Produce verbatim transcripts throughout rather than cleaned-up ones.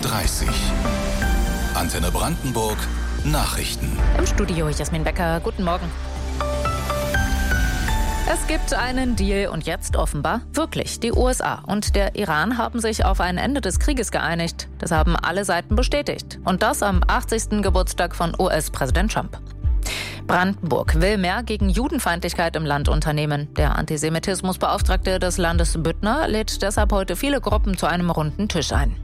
dreißig. Antenne Brandenburg Nachrichten. Im Studio Jasmin Becker, guten Morgen. Es gibt einen Deal und jetzt offenbar wirklich. Die U S A und der Iran haben sich auf ein Ende des Krieges geeinigt. Das haben alle Seiten bestätigt. Und das am achtzigsten Geburtstag von U S-Präsident Trump. Brandenburg will mehr gegen Judenfeindlichkeit im Land unternehmen. Der Antisemitismusbeauftragte des Landes Büttner lädt deshalb heute viele Gruppen zu einem runden Tisch ein.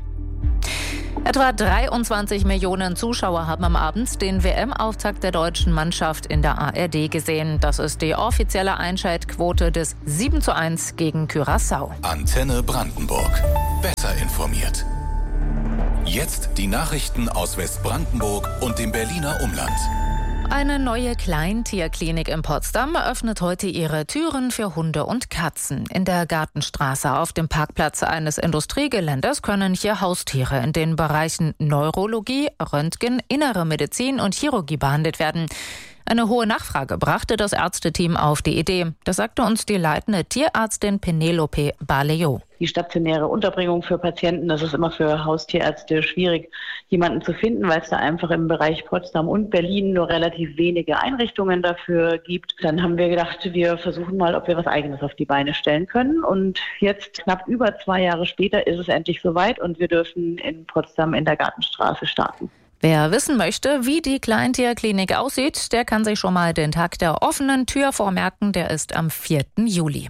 Etwa dreiundzwanzig Millionen Zuschauer haben am Abend den W M-Auftakt der deutschen Mannschaft in der A R D gesehen. Das ist die offizielle Einschaltquote des sieben zu eins gegen Curaçao. Antenne Brandenburg. Besser informiert. Jetzt die Nachrichten aus Westbrandenburg und dem Berliner Umland. Eine neue Kleintierklinik in Potsdam öffnet heute ihre Türen für Hunde und Katzen. In der Gartenstraße auf dem Parkplatz eines Industriegeländes können hier Haustiere in den Bereichen Neurologie, Röntgen, Innere Medizin und Chirurgie behandelt werden. Eine hohe Nachfrage brachte das Ärzteteam auf die Idee. Das sagte uns die leitende Tierärztin Penelope Baleo. Die stationäre Unterbringung für Patienten, das ist immer für Haustierärzte schwierig, jemanden zu finden, weil es da einfach im Bereich Potsdam und Berlin nur relativ wenige Einrichtungen dafür gibt. Dann haben wir gedacht, wir versuchen mal, ob wir was Eigenes auf die Beine stellen können. Und jetzt, knapp über zwei Jahre später, ist es endlich soweit und wir dürfen in Potsdam in der Gartenstraße starten. Wer wissen möchte, wie die Kleintierklinik aussieht, der kann sich schon mal den Tag der offenen Tür vormerken. Der ist am vierten Juli.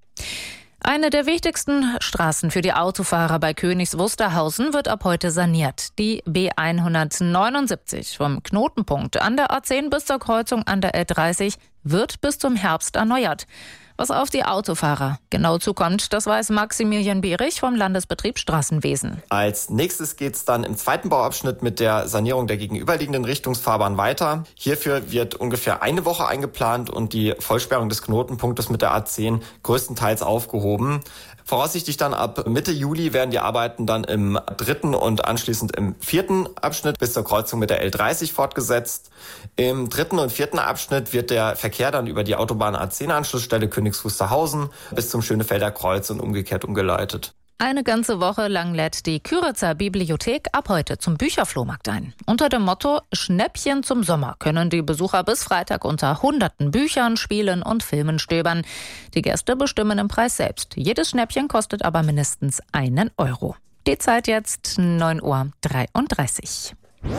Eine der wichtigsten Straßen für die Autofahrer bei Königs Wusterhausen wird ab heute saniert. Die B hundertneunundsiebzig vom Knotenpunkt an der A zehn bis zur Kreuzung an der L dreißig wird bis zum Herbst erneuert. Was auf die Autofahrer genau zukommt, das weiß Maximilian Bierich vom Landesbetrieb Straßenwesen. Als nächstes geht es dann im zweiten Bauabschnitt mit der Sanierung der gegenüberliegenden Richtungsfahrbahn weiter. Hierfür wird ungefähr eine Woche eingeplant und die Vollsperrung des Knotenpunktes mit der A zehn größtenteils aufgehoben. Voraussichtlich dann ab Mitte Juli werden die Arbeiten dann im dritten und anschließend im vierten Abschnitt bis zur Kreuzung mit der L dreißig fortgesetzt. Im dritten und vierten Abschnitt wird der Verkehr dann über die Autobahn A zehn Anschlussstelle Königs Wusterhausen bis zum Schönefelder Kreuz und umgekehrt umgeleitet. Eine ganze Woche lang lädt die Kyritzer Bibliothek ab heute zum Bücherflohmarkt ein. Unter dem Motto Schnäppchen zum Sommer können die Besucher bis Freitag unter hunderten Büchern, Spielen und Filmen stöbern. Die Gäste bestimmen den Preis selbst. Jedes Schnäppchen kostet aber mindestens einen Euro. Die Zeit jetzt neun Uhr dreiunddreißig.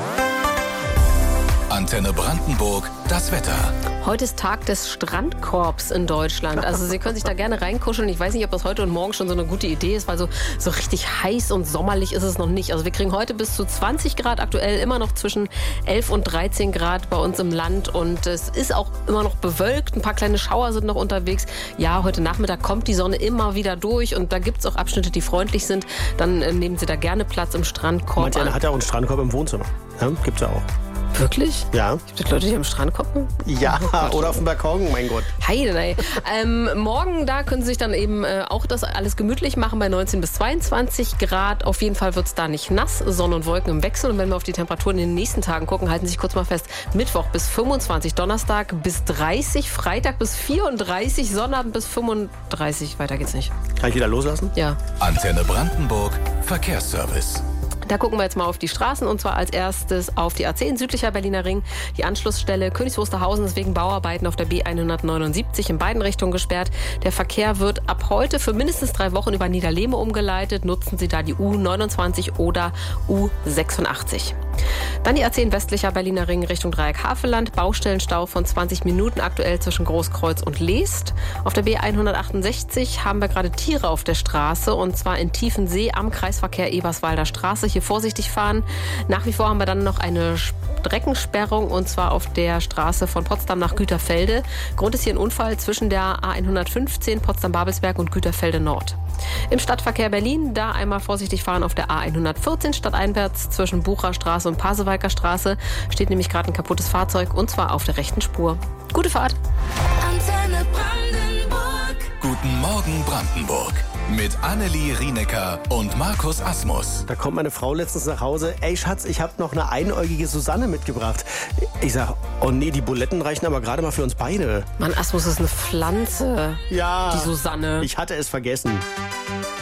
Antenne Brandenburg, das Wetter. Heute ist Tag des Strandkorbs in Deutschland. Also Sie können sich da gerne reinkuscheln. Ich weiß nicht, ob das heute und morgen schon so eine gute Idee ist, weil so, so richtig heiß und sommerlich ist es noch nicht. Also wir kriegen heute bis zu zwanzig Grad, aktuell immer noch zwischen elf und dreizehn Grad bei uns im Land. Und es ist auch immer noch bewölkt. Ein paar kleine Schauer sind noch unterwegs. Ja, heute Nachmittag kommt die Sonne immer wieder durch. Und da gibt es auch Abschnitte, die freundlich sind. Dann äh, nehmen Sie da gerne Platz im Strandkorb. Manch einer hat ja auch einen Strandkorb im Wohnzimmer. Ja, gibt's ja auch. Wirklich? Ja. Gibt es Leute, die am Strand kommen? Ja, oh oder auf dem Balkon, mein Gott. Heidenei. ähm, morgen, da können Sie sich dann eben äh, auch das alles gemütlich machen bei neunzehn bis zweiundzwanzig Grad. Auf jeden Fall wird es da nicht nass, Sonne und Wolken im Wechsel. Und wenn wir auf die Temperaturen in den nächsten Tagen gucken, halten Sie sich kurz mal fest. Mittwoch bis fünfundzwanzig, Donnerstag bis dreißig, Freitag bis vierunddreißig, Sonnabend bis fünfunddreißig. Weiter geht's nicht. Kann ich wieder loslassen? Ja. Antenne Brandenburg, Verkehrsservice. Da gucken wir jetzt mal auf die Straßen und zwar als erstes auf die A zehn, südlicher Berliner Ring. Die Anschlussstelle Königs Wusterhausen ist wegen Bauarbeiten auf der B hundertneunundsiebzig in beiden Richtungen gesperrt. Der Verkehr wird ab heute für mindestens drei Wochen über Niederlehme umgeleitet. Nutzen Sie da die U neunundzwanzig oder U sechsundachtzig. Dann die A zehn, westlicher Berliner Ring Richtung Dreieck Havelland. Baustellenstau von zwanzig Minuten aktuell zwischen Großkreuz und Leest. Auf der B hundertachtundsechzig haben wir gerade Tiere auf der Straße und zwar in Tiefensee am Kreisverkehr Eberswalder Straße. Hier vorsichtig fahren. Nach wie vor haben wir dann noch eine Streckensperrung und zwar auf der Straße von Potsdam nach Güterfelde. Grund ist hier ein Unfall zwischen der A hundertfünfzehn Potsdam-Babelsberg und Güterfelde Nord. Im Stadtverkehr Berlin, da einmal vorsichtig fahren auf der A hundertvierzehn stadteinwärts zwischen Bucherstraße und Pasewalker Straße. Steht nämlich gerade ein kaputtes Fahrzeug und zwar auf der rechten Spur. Gute Fahrt. Antenne Brandenburg. Guten Morgen Brandenburg. Mit Annelie Rienecker und Markus Asmus. Da kommt meine Frau letztens nach Hause. Ey Schatz, ich habe noch eine einäugige Susanne mitgebracht. Ich sag, oh nee, die Buletten reichen aber gerade mal für uns beide. Mann, Asmus ist eine Pflanze. Ja. Die Susanne. Ich hatte es vergessen.